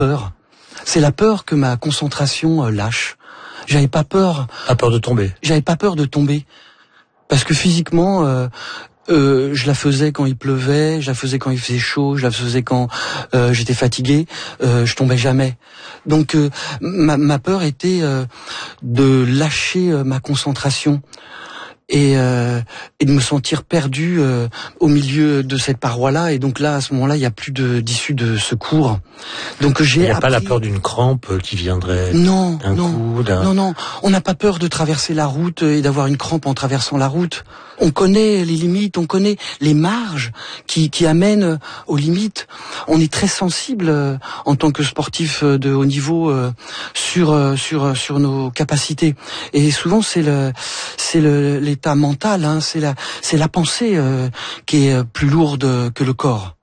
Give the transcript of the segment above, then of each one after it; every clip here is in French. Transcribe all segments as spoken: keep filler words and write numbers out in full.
peur. C'est la peur que ma concentration euh, lâche. J'avais pas peur. Pas peur de tomber. J'avais pas peur de tomber. Parce que physiquement, euh, euh, je la faisais quand il pleuvait, je la faisais quand il faisait chaud, je la faisais quand euh, j'étais fatigué, euh, je tombais jamais. Donc euh, ma, ma peur était euh, de lâcher euh, ma concentration. Et, euh, et de me sentir perdu euh, au milieu de cette paroi-là. Et donc là, à ce moment-là, il n'y a plus de, d'issue de secours. Donc j'ai. Il n'y a appris... pas la peur d'une crampe qui viendrait non, d'un non, coup d'un... Non, non, on n'a pas peur de traverser la route et d'avoir une crampe en traversant la route. On connaît les limites, on connaît les marges qui, qui amènent aux limites. On est très sensible euh, en tant que sportif de haut niveau euh, sur euh, sur sur nos capacités. Et souvent c'est le c'est le l'état mental, hein, c'est la c'est la pensée euh, qui est plus lourde que le corps.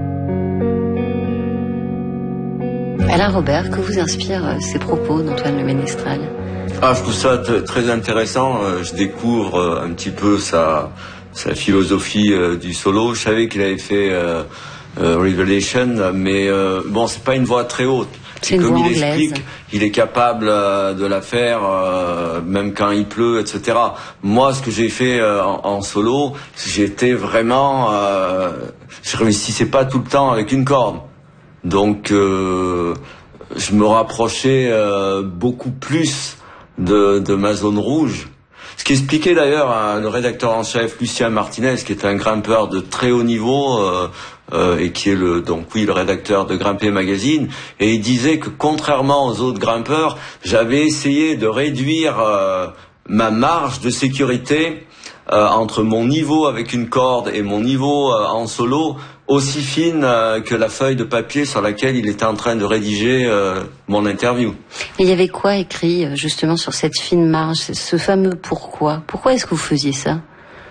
Alain Robert, que vous inspirent ces propos d'Antoine Le Ménestrel ? Ah, je trouve ça t- très intéressant. Euh, je découvre euh, un petit peu sa, sa philosophie euh, du solo. Je savais qu'il avait fait euh, euh, Revelation, mais euh, bon, c'est pas une voix très haute. C'est une comme voix il anglaise. explique, il est capable euh, de la faire euh, même quand il pleut, et cetera. Moi, ce que j'ai fait euh, en, en solo, j'étais vraiment, euh, je réussissais pas tout le temps avec une corde. Donc, euh, je me rapprochais euh, beaucoup plus de, de ma zone rouge. Ce qui expliquait d'ailleurs hein, le rédacteur en chef Lucien Martinez, qui est un grimpeur de très haut niveau euh, euh, et qui est le donc oui le rédacteur de Grimper Magazine, et il disait que contrairement aux autres grimpeurs, j'avais essayé de réduire euh, ma marge de sécurité euh, entre mon niveau avec une corde et mon niveau euh, en solo, aussi fine euh, que la feuille de papier sur laquelle il était en train de rédiger euh, mon interview. Et il y avait quoi écrit justement sur cette fine marge, ce fameux pourquoi ? Pourquoi est-ce que vous faisiez ça ?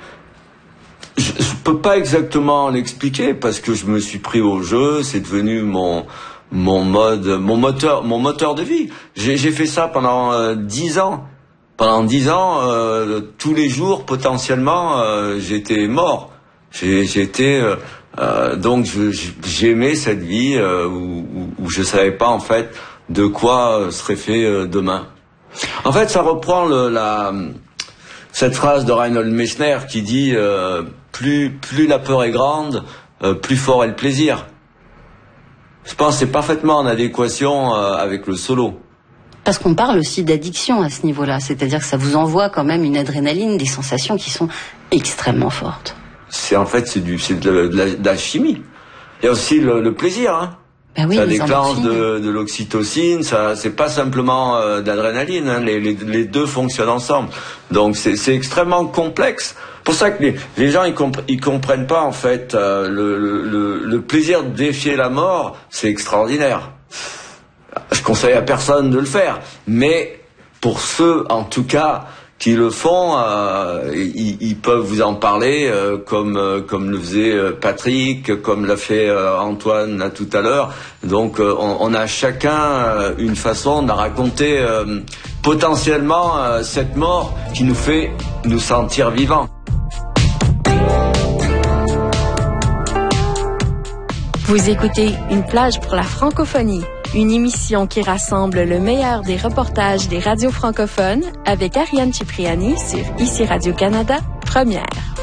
Je, je peux pas exactement l'expliquer parce que je me suis pris au jeu, c'est devenu mon mon mode, mon moteur, mon moteur de vie. J'ai, j'ai fait ça pendant euh, dix ans. Pendant dix ans, euh, tous les jours potentiellement, euh, j'étais mort. J'ai, j'étais euh, euh, donc je, j'aimais cette vie euh, où, où, où je savais pas en fait de quoi serait fait euh, demain. En fait, ça reprend le, la cette phrase de Reinhold Messner qui dit euh, plus plus la peur est grande, euh, plus fort est le plaisir. Je pense que c'est parfaitement en adéquation euh, avec le solo. Parce qu'on parle aussi d'addiction à ce niveau-là, c'est-à-dire que ça vous envoie quand même une adrénaline, des sensations qui sont extrêmement fortes. C'est en fait c'est du c'est de la, de la, de la chimie. Il y a aussi le, le plaisir, hein. Ben oui, ça les déclenche endorphines. de, de l'oxytocine, ça c'est pas simplement euh, d'adrénaline, hein. les, les, les deux fonctionnent ensemble. Donc c'est, c'est extrêmement complexe. Pour ça que les, les gens ils, compre, ils comprennent pas en fait euh, le, le, le plaisir de défier la mort, c'est extraordinaire. Je conseille à personne de le faire, mais pour ceux en tout cas qui le font, euh, ils, ils peuvent vous en parler euh, comme euh, comme le faisait euh, Patrick, comme l'a fait euh, Antoine là, tout à l'heure. Donc euh, on, on a chacun euh, une façon de raconter euh, potentiellement euh, cette mort qui nous fait nous sentir vivants. Vous écoutez Une plage pour la francophonie, une émission qui rassemble le meilleur des reportages des radios francophones avec Ariane Cipriani sur Ici Radio-Canada, première.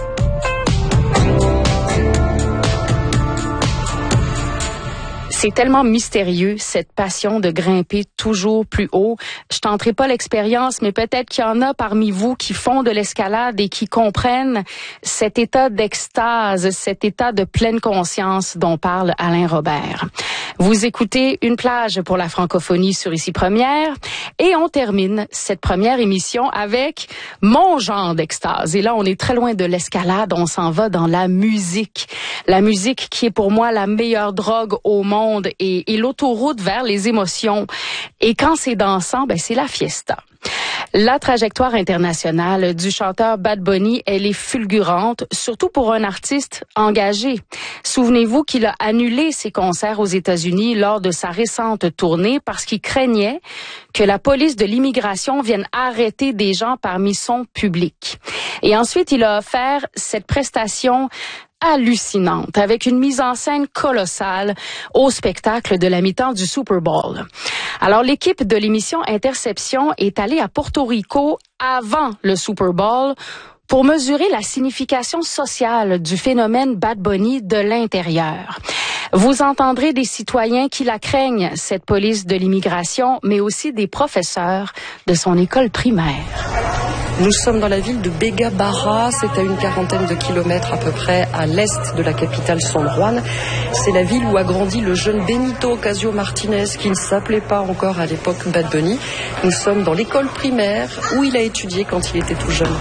C'est tellement mystérieux, cette passion de grimper toujours plus haut. Je tenterai pas l'expérience, mais peut-être qu'il y en a parmi vous qui font de l'escalade et qui comprennent cet état d'extase, cet état de pleine conscience dont parle Alain Robert. Vous écoutez Une plage pour la francophonie sur Ici Première et on termine cette première émission avec mon genre d'extase. Et là, on est très loin de l'escalade, on s'en va dans la musique. La musique qui est pour moi la meilleure drogue au monde et, et l'autoroute vers les émotions. Et quand c'est dansant, ben c'est la fiesta. La trajectoire internationale du chanteur Bad Bunny, elle est fulgurante, surtout pour un artiste engagé. Souvenez-vous qu'il a annulé ses concerts aux États-Unis lors de sa récente tournée parce qu'il craignait que la police de l'immigration vienne arrêter des gens parmi son public. Et ensuite, il a offert cette prestation hallucinante avec une mise en scène colossale au spectacle de la mi-temps du Super Bowl. Alors, l'équipe de l'émission Interception est allée à Porto Rico avant le Super Bowl pour mesurer la signification sociale du phénomène Bad Bunny de l'intérieur. Vous entendrez des citoyens qui la craignent, cette police de l'immigration, mais aussi des professeurs de son école primaire. Nous sommes dans la ville de Bega Barra, c'est à une quarantaine de kilomètres à peu près à l'est de la capitale San Juan. C'est la ville où a grandi le jeune Benito Ocasio Martinez, qui ne s'appelait pas encore à l'époque Bad Bunny. Nous sommes dans l'école primaire où il a étudié quand il était tout jeune.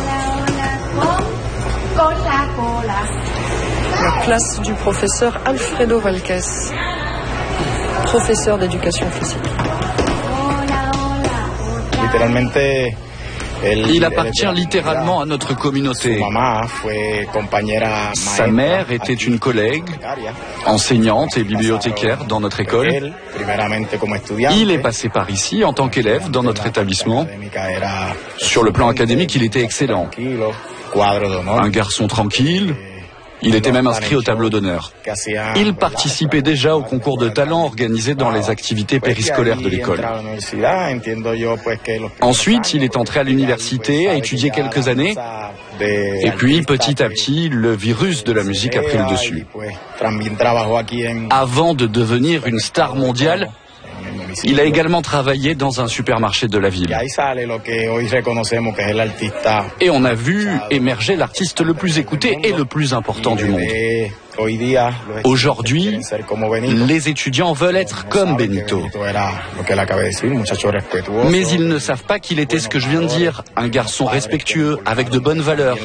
La classe du professeur Alfredo Valquez, professeur d'éducation physique. Il appartient littéralement à notre communauté. Sa mère était une collègue, enseignante et bibliothécaire dans notre école. Il est passé par ici en tant qu'élève dans notre établissement. Sur le plan académique, il était excellent. Un garçon tranquille. Il était même inscrit au tableau d'honneur. Il participait déjà au concours de talent organisé dans les activités périscolaires de l'école. Ensuite, il est entré à l'université, a étudié quelques années, et puis, petit à petit, le virus de la musique a pris le dessus. Avant de devenir une star mondiale, il a également travaillé dans un supermarché de la ville. Et on a vu émerger l'artiste le plus écouté et le plus important du monde. Aujourd'hui, les étudiants veulent être comme Benito. Mais ils ne savent pas qu'il était ce que je viens de dire, un garçon respectueux, avec de bonnes valeurs,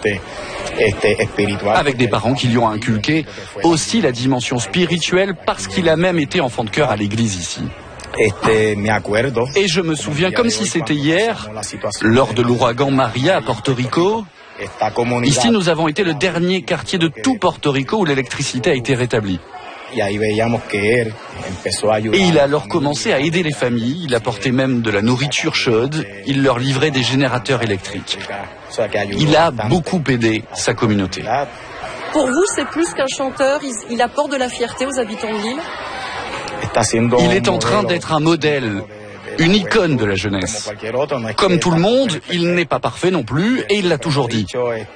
avec des parents qui lui ont inculqué aussi la dimension spirituelle parce qu'il a même été enfant de chœur à l'église ici. Et je me souviens comme si c'était hier, lors de l'ouragan Maria à Porto Rico. Ici, nous avons été le dernier quartier de tout Porto Rico où l'électricité a été rétablie. Et il a alors commencé à aider les familles, il apportait même de la nourriture chaude, il leur livrait des générateurs électriques. Il a beaucoup aidé sa communauté. Pour vous, c'est plus qu'un chanteur, il apporte de la fierté aux habitants de l'île ? Il est en train d'être un modèle, une icône de la jeunesse. Comme tout le monde, il n'est pas parfait non plus, et il l'a toujours dit.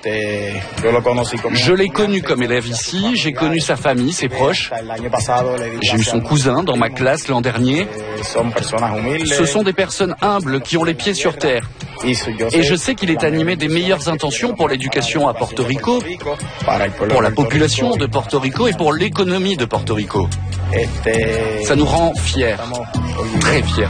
Je l'ai connu comme élève ici, j'ai connu sa famille, ses proches. J'ai eu son cousin dans ma classe l'an dernier. Ce sont des personnes humbles qui ont les pieds sur terre. Et je sais qu'il est animé des meilleures intentions pour l'éducation à Porto Rico, pour la population de Porto Rico et pour l'économie de Porto Rico. Ça nous rend fiers, très fiers.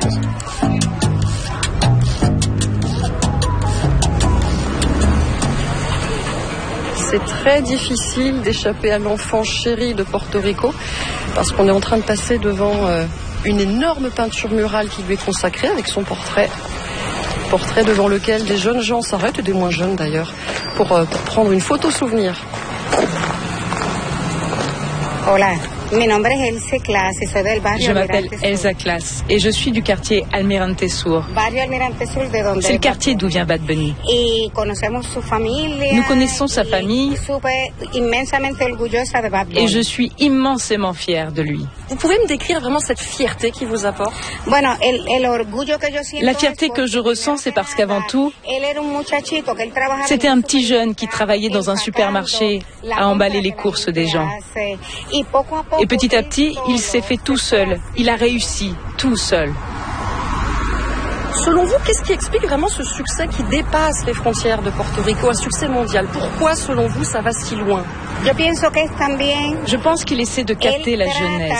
C'est très difficile d'échapper à l'enfant chéri de Porto Rico parce qu'on est en train de passer devant euh, une énorme peinture murale qui lui est consacrée avec son portrait. Portrait devant lequel des jeunes gens s'arrêtent, et des moins jeunes d'ailleurs, pour, euh, pour prendre une photo souvenir. Hola. Je m'appelle Elsa Class et je suis du quartier Almirante Sur. C'est le quartier d'où vient Bad Bunny. Nous connaissons sa famille et je suis immensément fière de lui. Vous pouvez me décrire vraiment cette fierté qui vous apporte? La fierté que je ressens, c'est parce qu'avant tout, c'était un petit jeune qui travaillait dans un supermarché à emballer les courses des gens. Et petit à petit, il s'est fait tout seul. Il a réussi tout seul. Selon vous, qu'est-ce qui explique vraiment ce succès qui dépasse les frontières de Porto Rico, un succès mondial? Pourquoi, selon vous, ça va si loin? Je pense qu'il essaie de capter la jeunesse.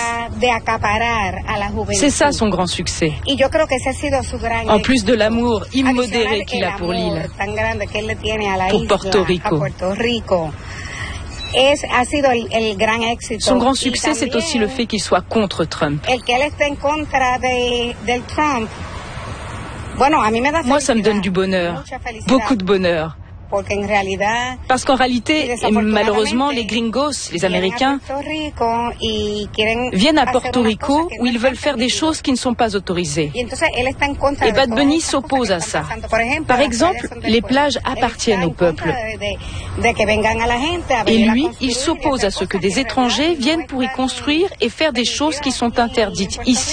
C'est ça son grand succès. En plus de l'amour immodéré qu'il a pour l'île, pour Porto Rico. Son grand succès, c'est aussi le fait qu'il soit contre Trump. Moi, ça me donne du bonheur, beaucoup de bonheur, Parce qu'en réalité, et malheureusement, les gringos, les Américains, viennent à Porto Rico où ils veulent faire des choses qui ne sont pas autorisées. Et Bad Bunny s'oppose à ça. Par exemple, les plages appartiennent au peuple. Et lui, il s'oppose à ce que des étrangers viennent pour y construire et faire des choses qui sont interdites ici.